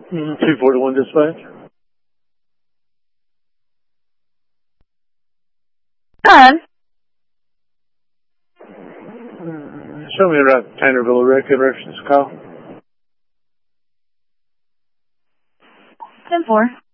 241 dispatch. Done. Show me around Tannerville Record Directions call. 10-4.